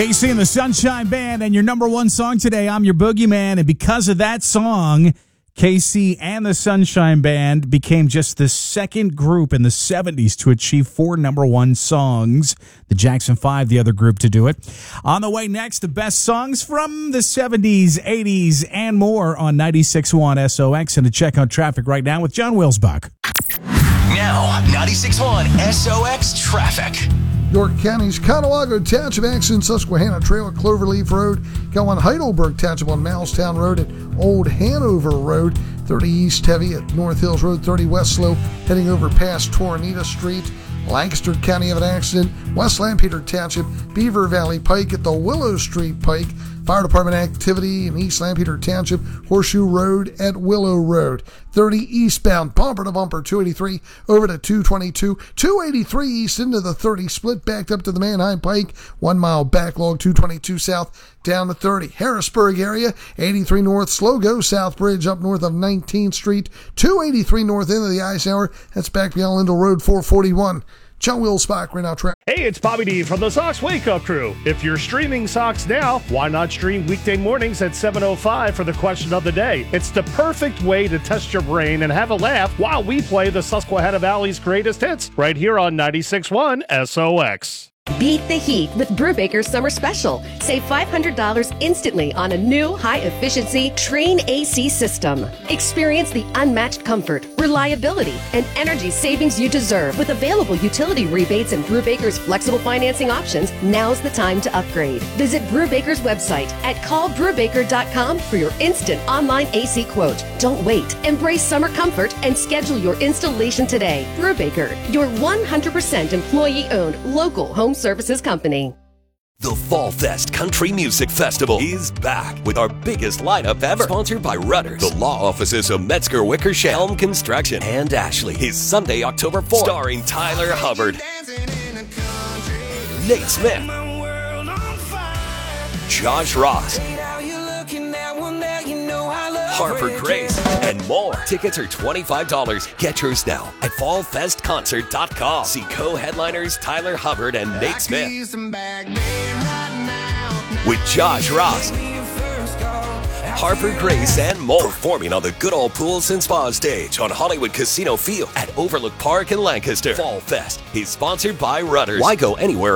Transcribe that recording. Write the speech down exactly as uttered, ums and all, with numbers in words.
K C and the Sunshine Band, and your number one song today, I'm Your Boogeyman. And because of that song, K C and the Sunshine Band became just the second group in the seventies to achieve four number one songs. The Jackson Five, the other group to do it. On the way next, the best songs from the seventies, eighties, and more on ninety-six point one S O X. And to check on traffic right now with John Wilsbach. Now, ninety-six point one S O X traffic. York County's Conewago Township accident, Susquehanna Trail at Cloverleaf Road. Going Heidelberg Township on Mousestown Road at Old Hanover Road. thirty East Heavy at North Hills Road. thirty West Slope heading over past Tornita Street. Lancaster County have an accident. West Lampeter Township, Beaver Valley Pike at the Willow Street Pike. Fire Department activity in East Lampeter Township, Horseshoe Road at Willow Road. thirty eastbound, bumper to bumper, two eighty-three over to two twenty-two. two eighty-three east into the thirty, split backed up to the Manheim Pike. One mile backlog, two twenty-two south down to thirty. Harrisburg area, eighty-three north, slow go South Bridge up north of nineteenth Street. two eighty-three north into the Eisenhower. That's back beyond Lindell Road, four forty-one. John Wilsbach, right now. Tra- Hey, it's Bobby D from the Sox Wake Up Crew. If you're streaming Sox now, why not stream weekday mornings at seven oh five for the question of the day? It's the perfect way to test your brain and have a laugh while we play the Susquehanna Valley's greatest hits right here on ninety-six point one S O X. Beat the heat with Brubaker's Summer Special. Save five hundred dollars instantly on a new high-efficiency Train A C system. Experience the unmatched comfort, reliability, and energy savings you deserve. With available utility rebates and Brubaker's flexible financing options, now's the time to upgrade. Visit Brubaker's website at call brubaker dot com for your instant online A C quote. Don't wait. Embrace summer comfort and schedule your installation today. Brubaker, your one hundred percent employee-owned local home services company. The Fall Fest Country Music Festival is back with our biggest lineup ever. Sponsored by Rudders, the law offices of Metzger Wickersham, Elm Construction, and Ashley. Is Sunday, October fourth. Starring Tyler Hubbard, Nate Smith, Josh Ross, Harper Grace, and more. Tickets are twenty-five dollars. Get yours now at fall fest concert dot com. See co-headliners Tyler Hubbard and Nate Smith with Josh Ross, Harper Grace, and more. Performing on the Good Old Pools and Spa stage on Hollywood Casino Field at Overlook Park in Lancaster. Fall Fest is sponsored by Rudders. Why go anywhere